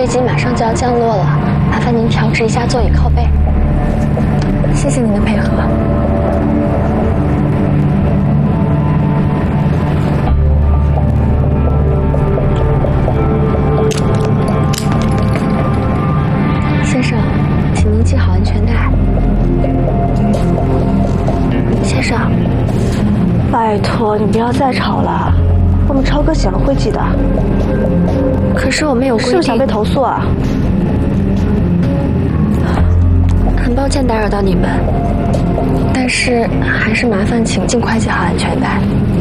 机马上就要降落了，麻烦您调整一下座椅靠背。谢谢您的配合。先生，请您系好安全带。先生， 拜托你不要再吵了，我们超哥醒了会记得。 可是我们有规定。 是不是想被投诉啊？ 很抱歉打扰到你们，但是还是麻烦请尽快系好安全带。